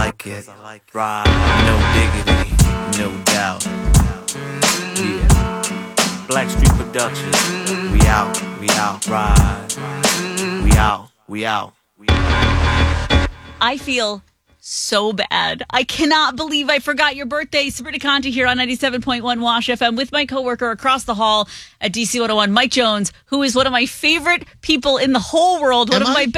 like it. Ride, no diggity, no doubt. Yeah. Blackstreet Productions. We out, ride. We out. I feel so bad. I cannot believe I forgot your birthday. Sabrina Conti here on 97.1 Wash FM with my coworker across the hall at DC 101, Mike Jones, who is one of my favorite people in the whole world. Am I? One of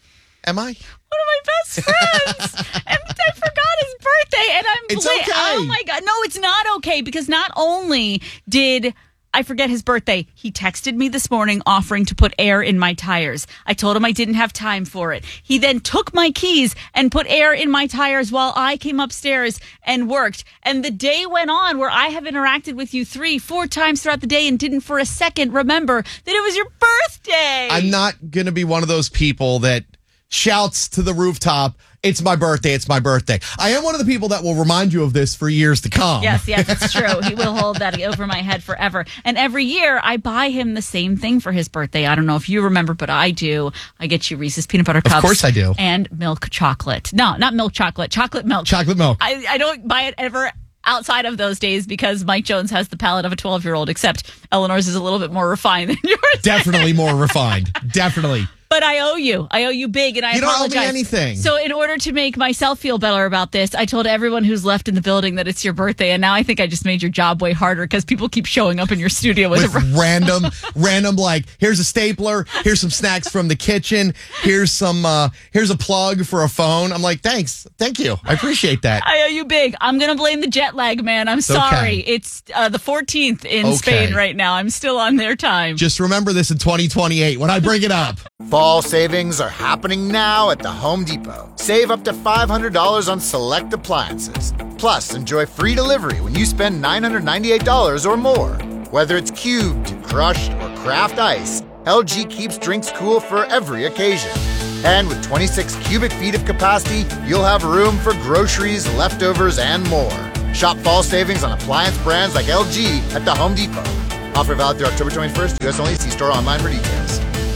my best friends. And I forgot his birthday, and It's okay. Oh my God. No, it's not okay, because not only did I forget his birthday, he texted me this morning offering to put air in my tires. I told him I didn't have time for it. He then took my keys and put air in my tires while I came upstairs and worked. And the day went on where I have interacted with you 3-4 times throughout the day and didn't for a second remember that it was your birthday. I'm not going to be one of those people that shouts to the rooftop, it's my birthday, it's my birthday. I am one of the people that will remind you of this for years to come. Yes, it's true. He will hold that over my head forever. And every year, I buy him the same thing for his birthday. I don't know if you remember, but I do. I get you Reese's Peanut Butter Cups. Of course I do. And milk chocolate. No, not milk chocolate. Chocolate milk. Chocolate milk. I don't buy it ever outside of those days because Mike Jones has the palate of a 12-year-old, except Eleanor's is a little bit more refined than yours. Definitely more refined. Definitely. But I owe you big, and I apologize. You don't owe me anything. So in order to make myself feel better about this, I told everyone who's left in the building that it's your birthday, and now I think I just made your job way harder because people keep showing up in your studio with random like, here's a stapler, here's some snacks from the kitchen, here's a plug for a phone. I'm like, thank you, I appreciate that. I owe you big. I'm gonna blame the jet lag, man. I'm sorry. Okay. It's the 14th in Spain right now. I'm still on their time. Just remember this in 2028 when I bring it up. Fall savings are happening now at the Home Depot. Save up to $500 on select appliances. Plus, enjoy free delivery when you spend $998 or more. Whether it's cubed, crushed, or craft ice, LG keeps drinks cool for every occasion. And with 26 cubic feet of capacity, you'll have room for groceries, leftovers, and more. Shop fall savings on appliance brands like LG at the Home Depot. Offer valid through October 21st. U.S. only. See store online for details.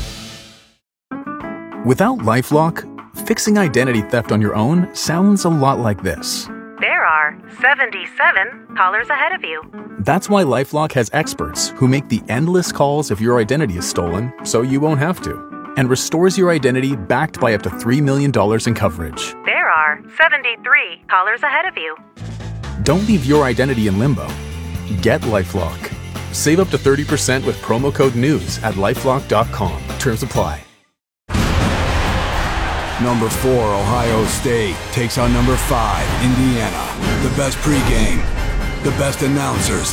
Without LifeLock, fixing identity theft on your own sounds a lot like this. There are 77 callers ahead of you. That's why LifeLock has experts who make the endless calls if your identity is stolen so you won't have to, and restores your identity backed by up to $3 million in coverage. There are 73 callers ahead of you. Don't leave your identity in limbo. Get LifeLock. Save up to 30% with promo code NEWS at LifeLock.com. Terms apply. Number 4, Ohio State takes on number 5, Indiana. The best pregame, the best announcers.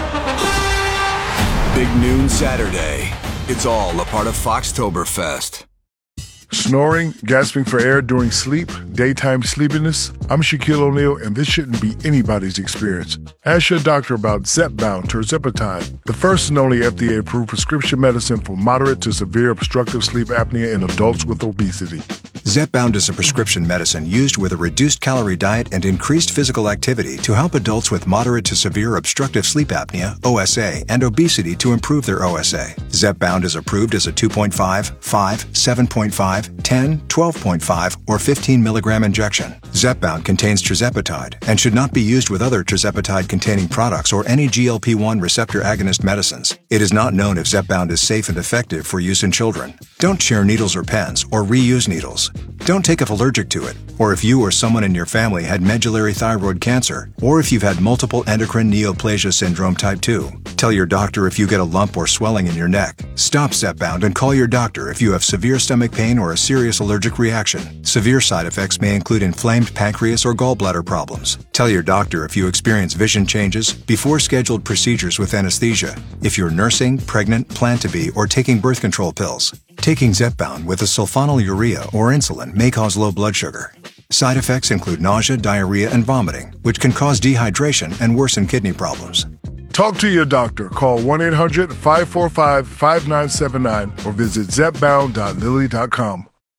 Big noon Saturday. It's all a part of Foxtoberfest. Snoring, gasping for air during sleep, daytime sleepiness. I'm Shaquille O'Neal, and this shouldn't be anybody's experience. Ask your doctor about Zepbound tirzepatide, the first and only FDA-approved prescription medicine for moderate to severe obstructive sleep apnea in adults with obesity. Zepbound is a prescription medicine used with a reduced calorie diet and increased physical activity to help adults with moderate to severe obstructive sleep apnea, OSA, and obesity to improve their OSA. Zepbound is approved as a 2.5, 5, 7.5, 10, 12.5, or 15 milligram injection. Zepbound contains tirzepatide and should not be used with other tirzepatide-containing products or any GLP-1 receptor agonist medicines. It is not known if Zepbound is safe and effective for use in children. Don't share needles or pens or reuse needles. Don't take if allergic to it, or if you or someone in your family had medullary thyroid cancer, or if you've had multiple endocrine neoplasia syndrome type 2. Tell your doctor if you get a lump or swelling in your neck. Stop Zepbound and call your doctor if you have severe stomach pain or a serious allergic reaction. Severe side effects may include inflamed pancreas or gallbladder problems. Tell your doctor if you experience vision changes before scheduled procedures with anesthesia, if you're nursing, pregnant, plan to be, or taking birth control pills. Taking Zepbound with a sulfonylurea or insulin may cause low blood sugar. Side effects include nausea, diarrhea, and vomiting, which can cause dehydration and worsen kidney problems. Talk to your doctor. Call 1-800-545-5979 or visit zepbound.lilly.com.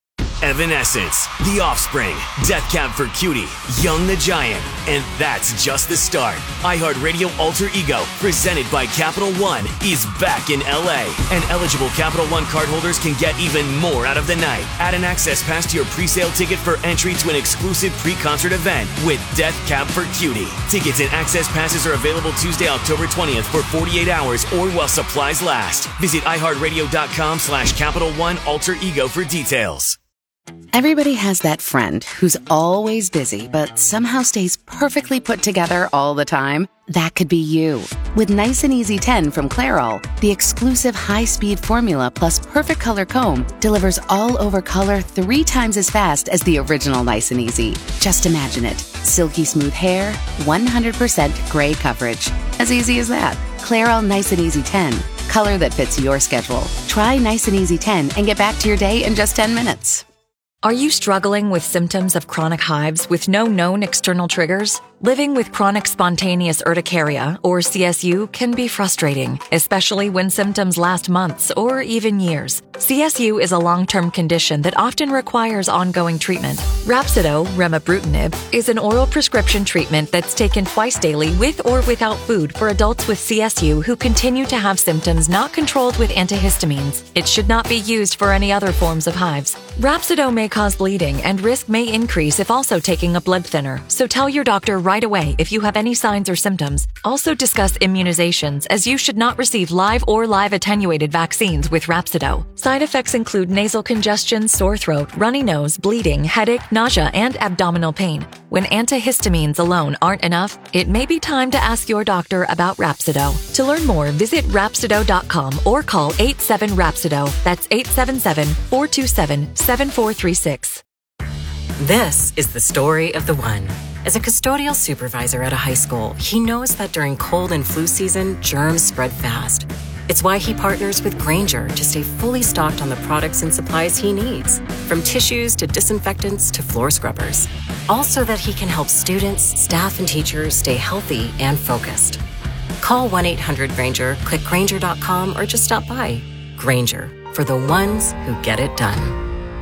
Evanescence, The Offspring, Death Cab for Cutie, Young the Giant, and that's just the start. iHeartRadio Alter Ego, presented by Capital One, is back in LA, and eligible Capital One cardholders can get even more out of the night. Add an access pass to your pre-sale ticket for entry to an exclusive pre-concert event with Death Cab for Cutie. Tickets and access passes are available Tuesday, October 20th for 48 hours or while supplies last. Visit iHeartRadio.com/Capital One Alter Ego for details. Everybody has that friend who's always busy, but somehow stays perfectly put together all the time. That could be you. With Nice and Easy 10 from Clairol, the exclusive high-speed formula plus perfect color comb delivers all-over color 3 times as fast as the original Nice and Easy. Just imagine it. Silky smooth hair, 100% gray coverage. As easy as that. Clairol Nice and Easy 10. Color that fits your schedule. Try Nice and Easy 10 and get back to your day in just 10 minutes. Are you struggling with symptoms of chronic hives with no known external triggers? Living with chronic spontaneous urticaria, or CSU, can be frustrating, especially when symptoms last months or even years. CSU is a long-term condition that often requires ongoing treatment. Rhapsido, remibrutinib, is an oral prescription treatment that's taken twice daily with or without food for adults with CSU who continue to have symptoms not controlled with antihistamines. It should not be used for any other forms of hives. Rhapsido may cause bleeding and risk may increase if also taking a blood thinner, so tell your doctor right away if you have any signs or symptoms. Also discuss immunizations, as you should not receive live or live attenuated vaccines with Rhapsido. Side effects include nasal congestion, sore throat, runny nose, bleeding, headache, nausea, and abdominal pain. When antihistamines alone aren't enough, it may be time to ask your doctor about Rhapsido. To learn more, visit Rhapsido.com or call 87-RHAPSIDO. That's 877-427-7436. This is the story of the one. As a custodial supervisor at a high school, he knows that during cold and flu season, germs spread fast. It's why he partners with Grainger to stay fully stocked on the products and supplies he needs, from tissues to disinfectants to floor scrubbers. All so that he can help students, staff, and teachers stay healthy and focused. Call 1-800-GRAINGER, click Grainger.com, or just stop by. Grainger, for the ones who get it done.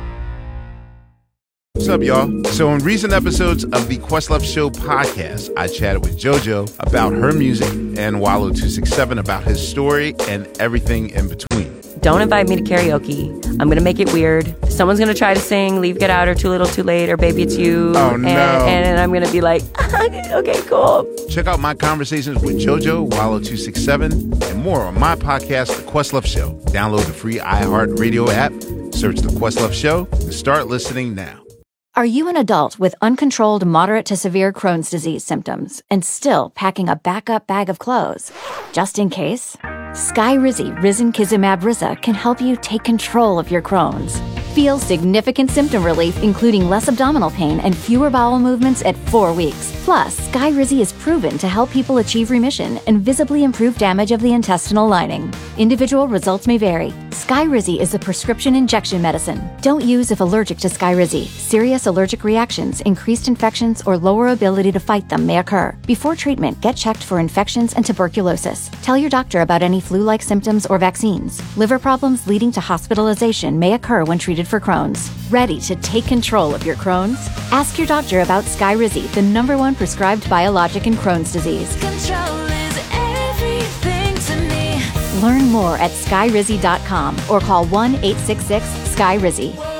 What's up, y'all? So in recent episodes of the Questlove Show podcast, I chatted with JoJo about her music and Wallo267 about his story and everything in between. Don't invite me to karaoke. I'm going to make it weird. Someone's going to try to sing Leave, Get Out, or Too Little, Too Late, or Baby It's You. Oh, no. And I'm going to be like, okay, cool. Check out my conversations with JoJo, Wallo267, and more on my podcast, The Questlove Show. Download the free iHeartRadio app, search The Questlove Show, and start listening now. Are you an adult with uncontrolled moderate to severe Crohn's disease symptoms and still packing a backup bag of clothes? Just in case? Skyrizi Risankizumab Riza can help you take control of your Crohn's. Feel significant symptom relief, including less abdominal pain and fewer bowel movements at 4 weeks. Plus, Skyrizi is proven to help people achieve remission and visibly improve damage of the intestinal lining. Individual results may vary. Skyrizi is a prescription injection medicine. Don't use if allergic to Skyrizi. Serious allergic reactions, increased infections, or lower ability to fight them may occur. Before treatment, get checked for infections and tuberculosis. Tell your doctor about any flu-like symptoms or vaccines. Liver problems leading to hospitalization may occur when treated for Crohn's. Ready to take control of your Crohn's? Ask your doctor about Skyrizi, the #1 prescribed biologic in Crohn's disease. Control is everything to me. Learn more at skyrizi.com or call 1-866-SKYRIZI.